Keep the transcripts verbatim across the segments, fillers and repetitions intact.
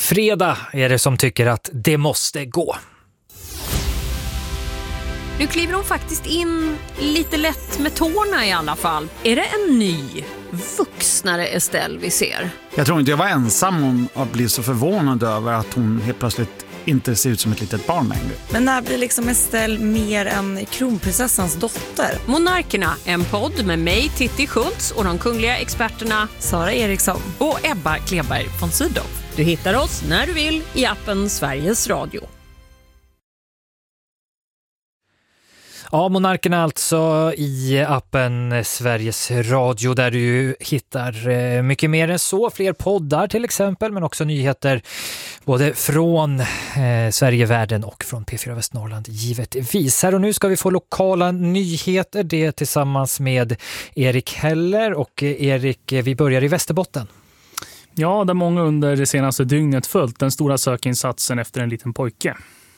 fredag är det som tycker att det måste gå. Nu kliver hon faktiskt in lite lätt med tårna i alla fall. Är det en ny, vuxnare Estelle vi ser? Jag tror inte jag var ensam om att bli så förvånad över att hon helt plötsligt inte ser ut som ett litet barn längre. Men när blir liksom Estelle mer än kronprinsessans dotter? Monarkerna, en podd med mig, Titti Schultz, och de kungliga experterna Sara Eriksson och Ebba Kleberg von Sydow. Du hittar oss när du vill i appen Sveriges Radio. Ja, Monarkerna alltså i appen Sveriges Radio där du ju hittar mycket mer än så. Fler poddar till exempel, men också nyheter både från eh, Sverigevärlden och från P fyra Västnorrland givetvis. Här och nu ska vi få lokala nyheter, det tillsammans med Erik Heller. Och eh, Erik, vi börjar i Västerbotten. Ja, där många under det senaste dygnet följt den stora sökinsatsen efter en liten pojke.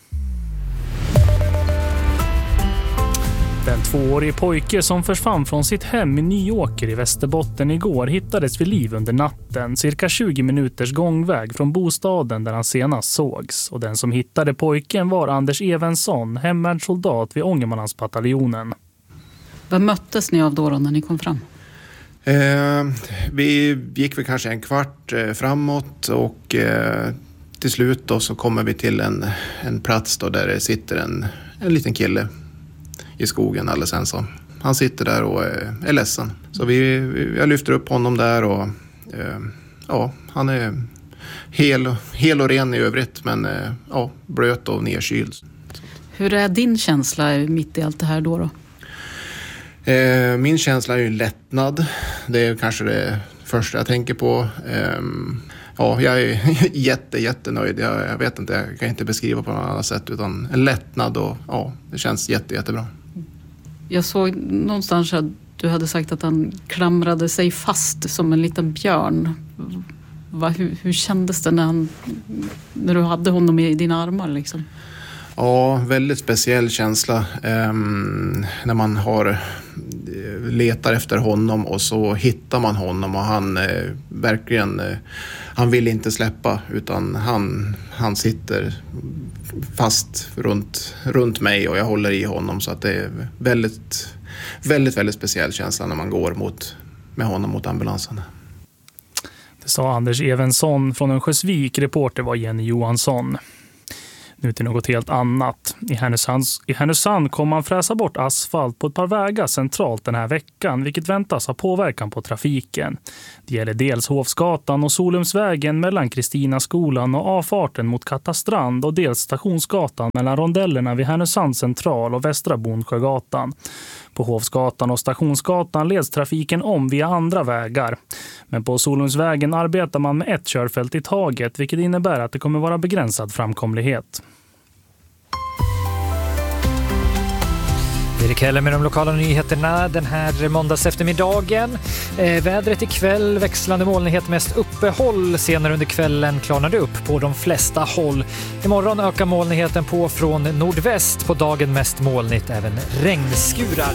Den tvåårige pojke som försvann från sitt hem i Nyåker i Västerbotten igår hittades vid liv under natten, cirka tjugo minuters gångväg från bostaden där han senast sågs. Och den som hittade pojken var Anders Evensson, hemvärnssoldat vid Ångermanlandsbataljonen. Vad möttes ni av då, då när ni kom fram? Eh, vi gick väl kanske en kvart eh, framåt och eh, till slut då så kommer vi till en, en plats då där det sitter en, en liten kille i skogen alldeles ensam. Han sitter där och är, är ledsen. Så vi, vi, jag lyfter upp honom där och eh, ja, han är hel, hel och ren i övrigt, men eh, ja, blöt och nedkyld. Hur är din känsla mitt i allt det här då då? Eh, min känsla är ju lättnad. Det är kanske det första jag tänker på. Eh, ja, jag är jätte, jättenöjd. Jag, jag vet inte, jag kan inte beskriva på något annat sätt, utan en lättnad och ja, det känns jätte, jättebra. Jag såg någonstans att du hade sagt att han klamrade sig fast som en liten björn. Va, hur, hur kändes det när, han, när du hade honom i dina armar liksom? Ja, väldigt speciell känsla eh, när man har letar efter honom och så hittar man honom och han eh, verkligen eh, han vill inte släppa, utan han, han sitter fast runt, runt mig och jag håller i honom, så att det är väldigt väldigt, väldigt speciell känsla när man går mot, med honom mot ambulansen. Det sa Anders Evensson från Örnsköldsvik. Reporter var Jenny Johansson. Nu till något helt annat. I Härnösand, I Härnösand kommer man fräsa bort asfalt på ett par vägar centralt den här veckan, vilket väntas ha påverkan på trafiken. Det gäller dels Hovsgatan och Solumsvägen mellan Kristinaskolan och avfarten mot Kattastrand, och dels Stationsgatan mellan rondellerna vid Härnösand central och Västra Bondsjögatan. På Hovsgatan och Stationsgatan leds trafiken om via andra vägar. Men på Solumsvägen arbetar man med ett körfält i taget, vilket innebär att det kommer vara begränsad framkomlighet. Erik Heller med de lokala nyheterna den här måndags eftermiddagen. Eh, vädret ikväll, växlande molnighet, mest uppehåll. Senare under kvällen klarnar det upp på de flesta håll. Imorgon ökar molnigheten på från nordväst. På dagen mest molnigt, även regnskurar.